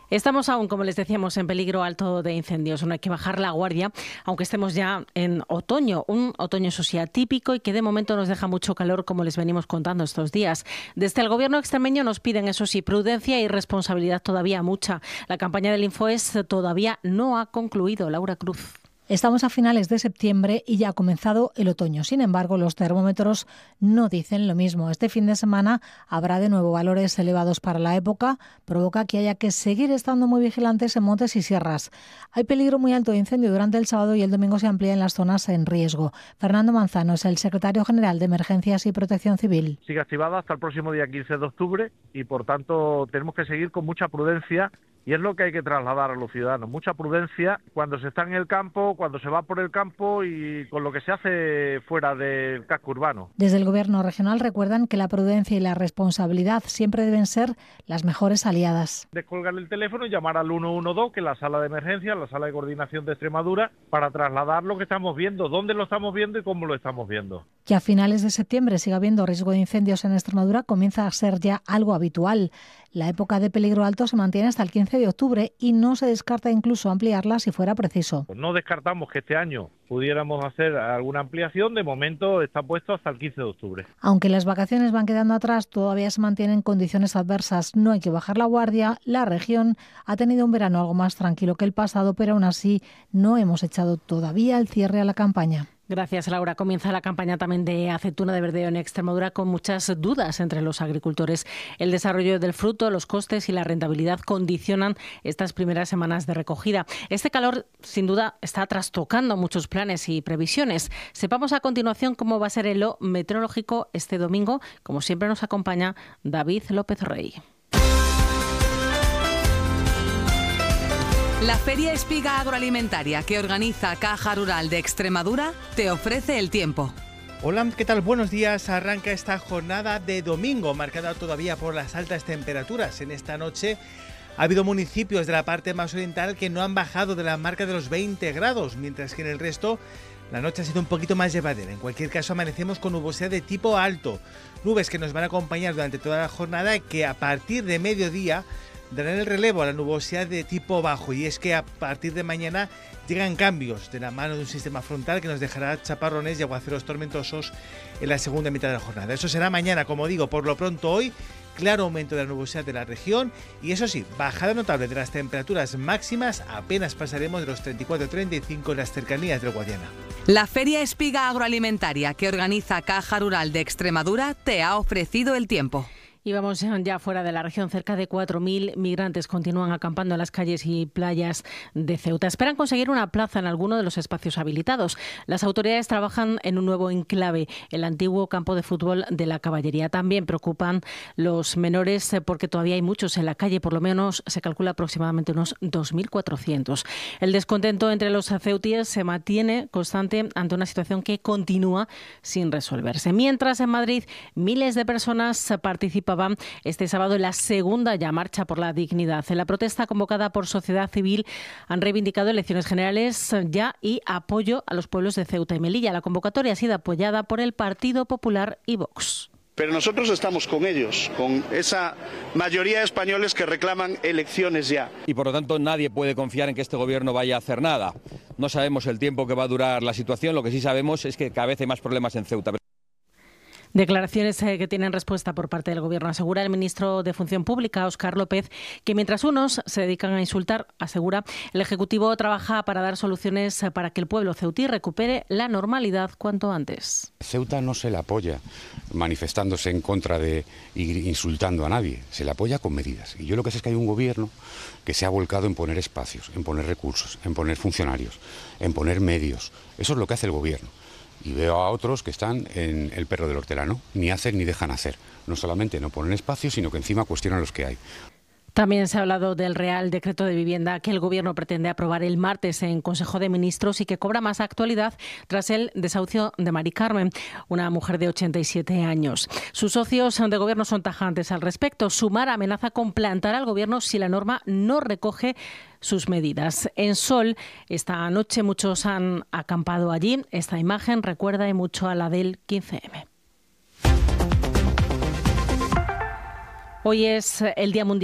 Estamos aún, como les decíamos, en peligro alto de incendios. No hay que bajar la guardia, aunque estemos ya en otoño. Un otoño, eso sí, atípico y que de momento nos deja mucho calor, como les venimos contando estos días. Desde el Gobierno extremeño nos piden, eso sí, prudencia y responsabilidad todavía mucha. La campaña del Infoes todavía no ha concluido. Laura Cruz. Estamos a finales de septiembre y ya ha comenzado el otoño. Sin embargo, los termómetros no dicen lo mismo. Este fin de semana habrá de nuevo valores elevados para la época. Provoca que haya que seguir estando muy vigilantes en montes y sierras. Hay peligro muy alto de incendio durante el sábado y el domingo se amplía en las zonas en riesgo. Fernando Manzano es el secretario general de Emergencias y Protección Civil. Sigue activada hasta el próximo día 15 de octubre y, por tanto, tenemos que seguir con mucha prudencia. Y es lo que hay que trasladar a los ciudadanos, mucha prudencia cuando se está en el campo, cuando se va por el campo y con lo que se hace fuera del casco urbano. Desde el Gobierno regional recuerdan que la prudencia y la responsabilidad siempre deben ser las mejores aliadas. Descolgar el teléfono y llamar al 112, que es la sala de emergencia, la sala de coordinación de Extremadura, para trasladar lo que estamos viendo, dónde lo estamos viendo y cómo lo estamos viendo. Que a finales de septiembre siga habiendo riesgo de incendios en Extremadura comienza a ser ya algo habitual. La época de peligro alto se mantiene hasta el 15 de octubre y no se descarta incluso ampliarla si fuera preciso. No descartamos que este año pudiéramos hacer alguna ampliación, de momento está puesto hasta el 15 de octubre. Aunque las vacaciones van quedando atrás, todavía se mantienen condiciones adversas. No hay que bajar la guardia. La región ha tenido un verano algo más tranquilo que el pasado, pero aún así no hemos echado todavía el cierre a la campaña. Gracias, Laura. Comienza la campaña también de aceituna de verdeo en Extremadura con muchas dudas entre los agricultores. El desarrollo del fruto, los costes y la rentabilidad condicionan estas primeras semanas de recogida. Este calor, sin duda, está trastocando muchos planes y previsiones. Sepamos a continuación cómo va a ser el hilo meteorológico este domingo. Como siempre nos acompaña David López Rey. La Feria Espiga Agroalimentaria que organiza Caja Rural de Extremadura te ofrece el tiempo. Hola, ¿qué tal? Buenos días. Arranca esta jornada de domingo, marcada todavía por las altas temperaturas. En esta noche ha habido municipios de la parte más oriental que no han bajado de la marca de los 20 grados, mientras que en el resto la noche ha sido un poquito más llevadera. En cualquier caso, amanecemos con nubosidad de tipo alto. Nubes que nos van a acompañar durante toda la jornada y que a partir de mediodía darán el relevo a la nubosidad de tipo bajo, y es que a partir de mañana llegan cambios de la mano de un sistema frontal que nos dejará chaparrones y aguaceros tormentosos en la segunda mitad de la jornada. Eso será mañana, como digo. Por lo pronto hoy, claro aumento de la nubosidad de la región y, eso sí, bajada notable de las temperaturas máximas. Apenas pasaremos de los 34-35 en las cercanías del Guadiana. La Feria Espiga Agroalimentaria que organiza Caja Rural de Extremadura te ha ofrecido el tiempo. Y vamos ya fuera de la región. Cerca de 4.000 migrantes continúan acampando en las calles y playas de Ceuta. Esperan conseguir una plaza en alguno de los espacios habilitados. Las autoridades trabajan en un nuevo enclave, el antiguo campo de fútbol de la Caballería. También preocupan los menores porque todavía hay muchos en la calle. Por lo menos se calcula aproximadamente unos 2.400. El descontento entre los ceutíes se mantiene constante ante una situación que continúa sin resolverse. Mientras en Madrid miles de personas participan este sábado en la segunda ya marcha por la dignidad. En la protesta convocada por sociedad civil han reivindicado elecciones generales ya y apoyo a los pueblos de Ceuta y Melilla. La convocatoria ha sido apoyada por el Partido Popular y Vox. Pero nosotros estamos con ellos, con esa mayoría de españoles que reclaman elecciones ya. Y por lo tanto nadie puede confiar en que este gobierno vaya a hacer nada. No sabemos el tiempo que va a durar la situación, lo que sí sabemos es que cada vez hay más problemas en Ceuta. Declaraciones que tienen respuesta por parte del Gobierno. Asegura el ministro de Función Pública, Óscar López, que mientras unos se dedican a insultar, asegura, el Ejecutivo trabaja para dar soluciones para que el pueblo ceutí recupere la normalidad cuanto antes. Ceuta no se le apoya manifestándose en contra de y insultando a nadie, se le apoya con medidas. Y yo lo que sé es que hay un Gobierno que se ha volcado en poner espacios, en poner recursos, en poner funcionarios, en poner medios. Eso es lo que hace el Gobierno. Y veo a otros que están en el perro del hortelano, ni hacen ni dejan hacer. No solamente no ponen espacio, sino que encima cuestionan los que hay. También se ha hablado del Real Decreto de Vivienda que el Gobierno pretende aprobar el martes en Consejo de Ministros y que cobra más actualidad tras el desahucio de Mari Carmen, una mujer de 87 años. Sus socios de Gobierno son tajantes al respecto. Sumar amenaza con plantar al Gobierno si la norma no recoge sus medidas. En Sol, esta noche muchos han acampado allí. Esta imagen recuerda y mucho a la del 15M. Hoy es el Día Mundial